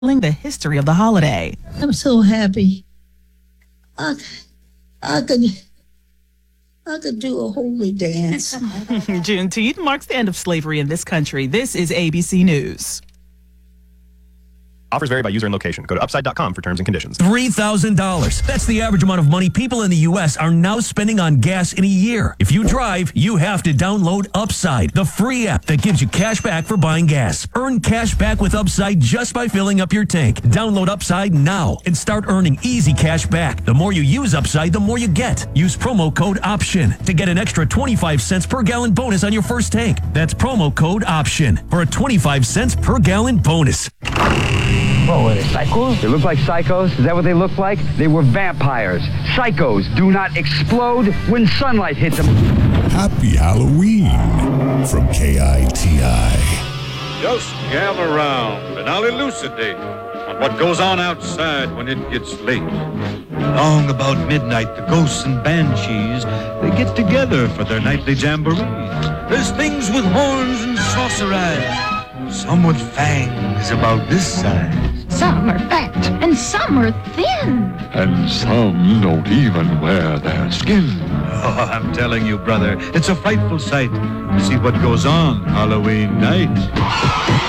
the history of the holiday. I'm so happy. I, I could do a holy dance. Juneteenth marks the end of slavery in this country. This is ABC News. Offers vary by user and location. Go to upside.com for terms and conditions. $3,000. That's the average amount of money people in the U.S. are now spending on gas in a year. If you drive, you have to download Upside, the free app that gives you cash back for buying gas. Earn cash back with Upside just by filling up your tank. Download Upside now and start earning easy cash back. The more you use Upside, the more you get. Use promo code OPTION to get an extra 25 cents per gallon bonus on your first tank. That's promo code OPTION for a 25 cents per gallon bonus. What were they, psychos? They look like psychos? Is that what they look like? They were vampires. Psychos do not explode when sunlight hits them. Happy Halloween from KITI. Just gather round and I'll elucidate on what goes on outside when it gets late. Long about midnight, the ghosts and banshees, they get together for their nightly jamboree. There's things with horns and saucer eyes, some with fangs about this size. Some are fat and some are thin. And some don't even wear their skin. Oh, I'm telling you, brother, it's a frightful sight to see what goes on Halloween night.